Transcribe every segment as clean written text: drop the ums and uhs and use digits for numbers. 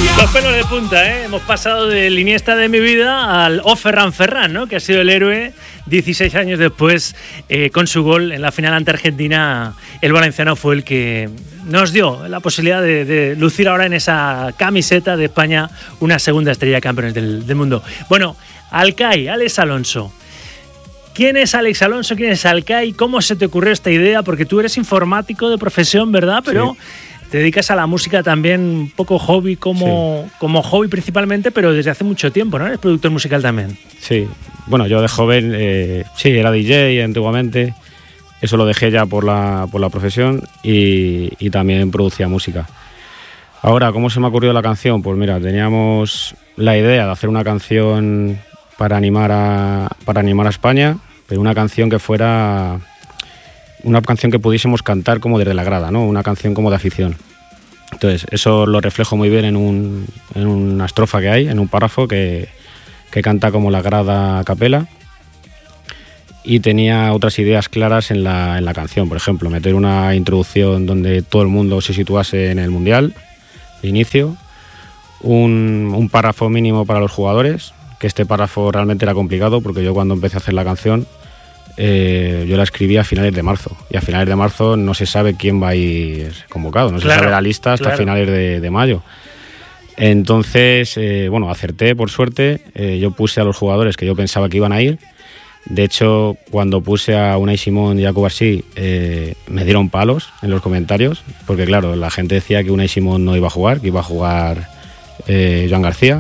Los pelos de punta, ¿eh? Hemos pasado del Iniesta de mi vida al Ferran Ferran, ¿no? Que ha sido el héroe 16 años después, con su gol en la final ante Argentina. El valenciano fue el que nos dio la posibilidad de lucir ahora en esa camiseta de España una segunda estrella de campeones del mundo. Bueno, Alcai, Alex Alonso. ¿Quién es Alex Alonso? ¿Quién es Alcai? ¿Cómo se te ocurrió esta idea? Porque tú eres informático de profesión, ¿verdad? Pero sí, te dedicas a la música también, un poco hobby, como hobby principalmente, pero desde hace mucho tiempo, ¿no? Eres productor musical también. Sí, bueno, yo de joven, sí, era DJ antiguamente. Eso lo dejé ya por la profesión y también producía música. Ahora, ¿cómo se me ha ocurrido la canción? Pues mira, teníamos la idea de hacer una canción para animar a España, pero una canción que fuera una canción que pudiésemos cantar como desde la grada, ¿no? Una canción como de afición. Entonces, eso lo reflejo muy bien en una estrofa que hay, en un párrafo que canta como la grada a capela. Y tenía otras ideas claras en la canción, por ejemplo, meter una introducción donde todo el mundo se situase en el Mundial, de inicio, un párrafo mínimo para los jugadores, que este párrafo realmente era complicado porque yo cuando empecé a hacer la canción yo la escribí a finales de marzo y a finales de marzo no se sabe quién va a ir convocado, no se sabe la lista hasta finales de mayo. Entonces, bueno, acerté por suerte, yo puse a los jugadores que yo pensaba que iban a ir. De hecho, cuando puse a Unai Simón y a Cubarsí, me dieron palos en los comentarios, porque claro, la gente decía que Unai Simón no iba a jugar, que iba a jugar Joan García.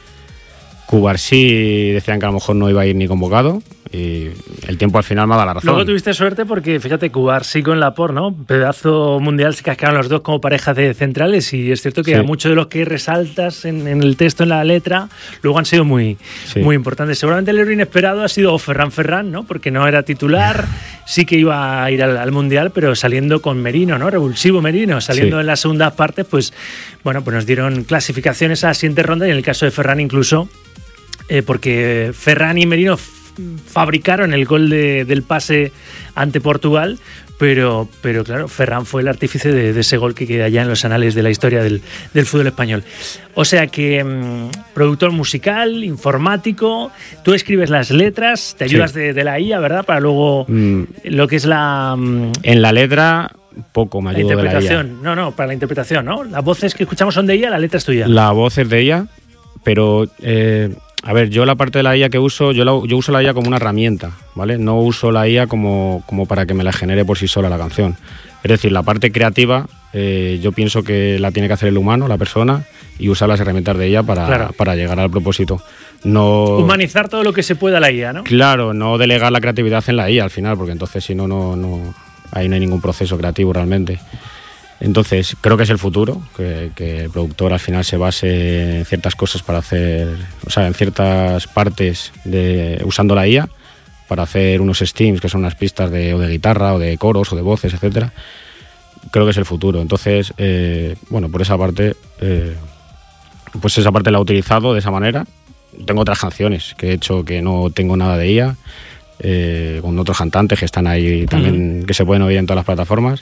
Cubarsí decían que a lo mejor no iba a ir ni convocado y el tiempo al final me ha dado la razón. Luego tuviste suerte porque, fíjate, Cubarsí con Laporte, ¿no? Pedazo mundial, se cascaron los dos como pareja de centrales y es cierto que a muchos de los que resaltas en el texto, en la letra, luego han sido muy importantes. Seguramente el héroe inesperado ha sido Ferran Ferran, ¿no? Porque no era titular, sí que iba a ir al mundial, pero saliendo con Merino, ¿no? Revulsivo Merino, saliendo en las segundas partes, pues bueno, pues nos dieron clasificaciones a la siguiente ronda y en el caso de Ferran incluso, porque Ferran y Merino fabricaron el gol del pase ante Portugal, pero claro, Ferran fue el artífice de ese gol que queda ya en los anales de la historia del fútbol español. O sea que productor musical, informático, tú escribes las letras, te ayudas de la IA, ¿verdad? Para luego lo que es en la letra poco me ayudo de la IA. No, para la interpretación, ¿no? Las voces que escuchamos son de IA, la letra es tuya. La voz es de IA, pero a ver, yo la parte de la IA que uso, yo uso la IA como una herramienta, ¿vale? No uso la IA como para que me la genere por sí sola la canción. Es decir, la parte creativa yo pienso que la tiene que hacer el humano, la persona, y usar las herramientas de ella para llegar al propósito. No humanizar todo lo que se pueda a la IA, ¿no? Claro, no delegar la creatividad en la IA al final, porque entonces si no ahí no hay ningún proceso creativo realmente. Entonces, creo que es el futuro, que el productor al final se base en ciertas cosas para hacer, o sea, en ciertas partes usando la IA para hacer unos steams, que son unas pistas o de guitarra, o de coros, o de voces, etcétera. Creo que es el futuro. Entonces, bueno, por esa parte, pues esa parte la he utilizado de esa manera. Tengo otras canciones que he hecho que no tengo nada de IA, con otros cantantes que están ahí también, que se pueden oír en todas las plataformas.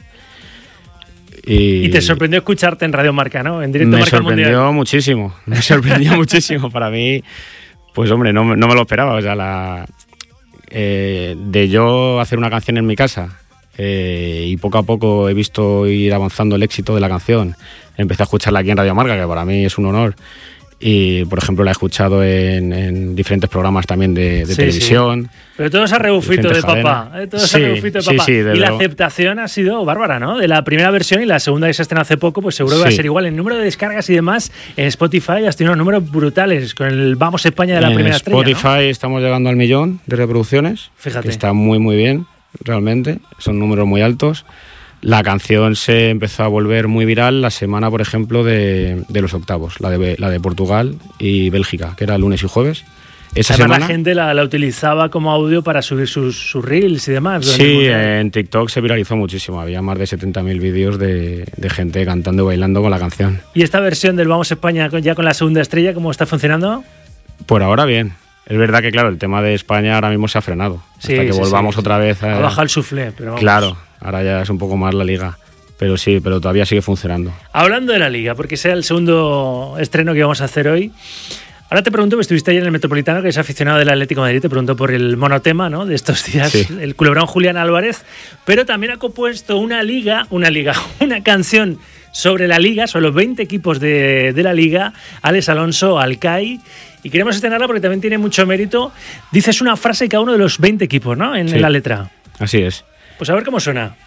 Y te sorprendió escucharte en Radio Marca, ¿no? En directo me Marca sorprendió Mundial. Me sorprendió muchísimo. Para mí, pues hombre, no me lo esperaba. O sea, de yo hacer una canción en mi casa y poco a poco he visto ir avanzando el éxito de la canción. Empecé a escucharla aquí en Radio Marca, que para mí es un honor. Y, por ejemplo, la he escuchado en diferentes programas también de televisión. Sí. Pero todo ese rebufito de papá. Y la aceptación ha sido bárbara, ¿no? De la primera versión y la segunda que se estrenó hace poco, pues seguro que va a ser igual. El número de descargas y demás en Spotify has tenido unos números brutales con el Vamos España de la primera estrella, Spotify, ¿no? Estamos llegando al 1.000.000 de reproducciones. Fíjate. Que está muy, muy bien, realmente. Son números muy altos. La canción se empezó a volver muy viral la semana, por ejemplo, de los octavos, la de Portugal y Bélgica, que era lunes y jueves. Esa semana la gente la utilizaba como audio para subir sus reels y demás. Sí, en TikTok se viralizó muchísimo. Había más de 70.000 vídeos de gente cantando y bailando con la canción. ¿Y esta versión del Vamos España ya con la segunda estrella, cómo está funcionando? Por ahora bien. Es verdad que, claro, el tema de España ahora mismo se ha frenado. Hasta que volvamos otra vez a bajar el suflé. Pero vamos. Claro, ahora ya es un poco más la liga. pero sí, pero todavía sigue funcionando. Hablando de la Liga, porque sea el segundo estreno que vamos a hacer hoy, ahora te pregunto, estuviste ayer en el Metropolitano, que es aficionado del Atlético de Madrid, te pregunto por el monotema, ¿no?, de estos días, sí. El culebrón Julián Álvarez, pero también ha compuesto una canción sobre la Liga, sobre los 20 equipos de la Liga, Alex Alonso Alcai, y queremos estrenarla porque también tiene mucho mérito. Dices una frase cada uno de los 20 equipos, ¿no?, en la letra. Así es. Pues a ver cómo suena.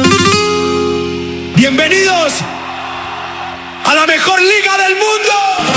Bienvenidos a la mejor liga del mundo.